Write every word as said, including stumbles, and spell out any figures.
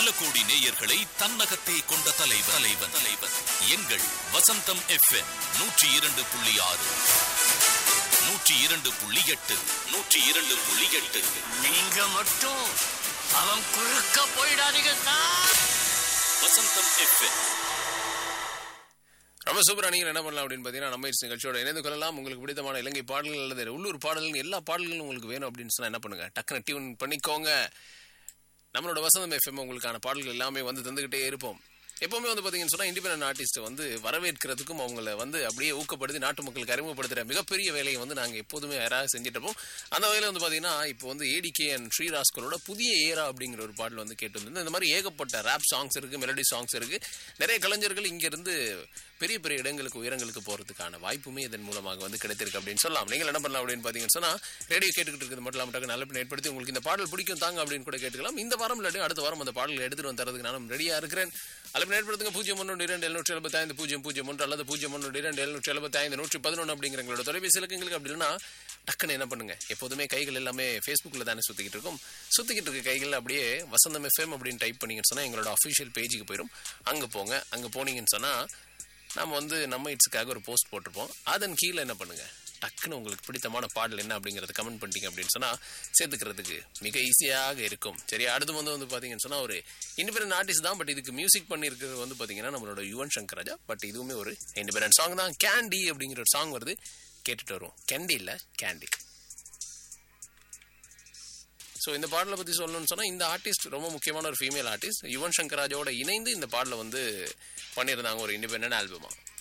பல கோடி நேயர்களை தன்னகத்தே கொண்ட தலைவர் தலைவன் தலைவன் எங்கள் வசந்தம் எஃப்எம் நூற்றி இரண்டு புள்ளி ஆறு நூற்றி இரண்டு புள்ளி எட்டு நூற்றி இரண்டு புள்ளி எட்டு. நீங்க மட்டும் அவன் குறுக்க போயிடாதீங்க சார். வசந்தம் எஃப்எம். ரொம்ப சூப்பரா. நீங்கள் என்ன பண்ணலாம் அப்படின்னு பார்த்தீங்கன்னா, நம்ம நிகழ்ச்சியோட இணைந்து கொள்ளலாம். உங்களுக்கு பிடித்தமான இலங்கை பாடல்கள் அல்லது உள்ளூர் பாடல்கள் எல்லா பாடல்களும் உங்களுக்கு வேணும் அப்படின்னு சொன்னா என்ன பண்ணுங்க, டக்குனு டியூன் பண்ணிக்கோங்க. நம்மளோட வசந்தம் எஃப்எம் உங்களுக்கான பாடல்கள் எல்லாமே வந்து தந்துகிட்டே இருப்போம். எப்பவுமே வந்து பார்த்தீங்கன்னு சொன்னால் இண்டிபெண்டன்ட் ஆர்டிஸ்ட்டை வந்து வரவேற்கிறதுக்கும் அவங்கள வந்து அப்படியே ஊக்கப்படுத்தி நாட்டு மக்களுக்கு அறிமுகப்படுத்துகிற மிகப்பெரிய வேலையை வந்து நாங்கள் எப்போதுமே யாராவது செஞ்சுட்டு இருப்போம். அந்த வகையில் வந்து பார்த்தீங்கன்னா இப்போ வந்து ஏடிகே அண்ட் ஸ்ரீராஸ்கரோட புதிய ஏரா அப்படிங்கிற ஒரு பாடல் வந்து கேட்டு வந்து இந்த மாதிரி ஏகப்பட்ட ரேப் சாங்ஸ் இருக்குது, மெலடி சாங்ஸ் இருக்குது. நிறைய கலைஞர்கள் இங்கேருந்து பெரிய பெரிய இடங்களுக்கு உயரங்களுக்கு போகிறதுக்கான வாய்ப்புமே இதன் மூலமாக வந்து கிடைத்திருக்கு அப்படின்னு சொல்லலாம். நீங்கள் என்ன பண்ணலாம் அப்படின்னு பார்த்தீங்கன்னு சொன்னால் ரேடியோ கேட்டுக்கிட்டு இருக்கிறது மட்டும் இல்லாமல் நல்ல பின் ஏற்படுத்தி உங்களுக்கு இந்த பாடல் பிடிக்கும் தாங்க அப்படின்னு கூட கேட்டுக்கலாம். இந்த வாரம் இல்லாட்டி அடுத்த வாரம் அந்த பாடல்கள் எடுத்துகிட்டு வந்து தரதுக்கு நானும் ரெடியாக இருக்கிறேன். அளவு ஏற்படுத்துங்க பூஜ்ஜியம் ஒன்று இரண்டு எழுநூற்றி எழுபத்தி ஐந்து பூஜ்ஜியம் பூஜ்ஜியம் ஒன்று அல்லது பூஜ்ஜியம் ஒன்று இரண்டு எழுநூற்றி எழுபத்தி ஐந்து நூற்றி பதினொன்று அப்படிங்கிற எங்களோட தொலைபேசி இலக்கங்களுக்கு. அப்படின்னா டக்குன்னு என்ன பண்ணுங்க, எப்போதுமே கைகள் எல்லாமே ஃபேஸ்புக்கில் தானே சுற்றிக்கிட்டு இருக்கும். சுற்றிக்கிட்டு இருக்க கைகள் அப்படியே வசந்தம் எஃப்எம் அப்படின்னு டைப் பண்ணிங்கன்னு சொன்னால் எங்களோட அஃபிஷியல் பேஜுக்கு போயிடும். அங்கே போங்க. அங்கே போனீங்கன்னு சொன்னால் நம்ம வந்து நம்ம இட்ஸுக்காக ஒரு போஸ்ட் போட்டிருப்போம். அதன் கீழே என்ன பண்ணுங்க, டக்குன்னு உங்களுக்கு பிடித்தமான பாடல் என்ன அப்படிங்கறத கமெண்ட் பண்ணிட்டீங்க அப்படின்னு சொன்னா சேர்த்துக்கிறதுக்கு மிக ஈஸியாக இருக்கும். சரி, அடுத்து வந்து வந்து பாத்தீங்கன்னு சொன்னா ஒரு இண்டிபெண்டன்ட் ஆர்டிஸ்ட் தான். பட் இதுக்கு மியூசிக் பண்ணிருக்கிறது வந்து பாத்தீங்கன்னா நம்மளோட யுவன் சங்கர் ராஜா. பட் இதுவுமே ஒரு இண்டிபெண்டன்ட் சாங் தான். கேண்டி அப்படிங்கிற ஒரு சாங் வருது, கேட்டுட்டு வரும். கேண்டி இல்ல கேண்டி. ஸோ இந்த பாடலை பற்றி சொல்லணும்னு சொன்னால் இந்த ஆர்டிஸ்ட் ரொம்ப முக்கியமான ஒரு ஃபீமேல் ஆர்டிஸ்ட். யுவன் சங்கர் ராஜாவோட இணைந்து இந்த பாடலை வந்து பண்ணியிருந்தாங்க ஒரு இண்டிபெண்டன்ட் ஆல்பமா.